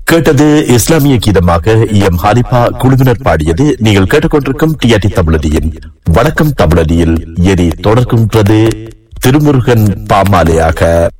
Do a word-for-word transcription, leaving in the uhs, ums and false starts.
கேட்டது இஸ்லாமிய கீதமாக எம் ஹாலிபா குழுவினர் பாடியது. நீங்கள் கேட்டுக்கொண்டிருக்கும் டிஆர்டி தமிழதியின் வணக்கம் தமிழதியில் எதி தொடர்கின்றது திருமுருகன் பாமாலையாக.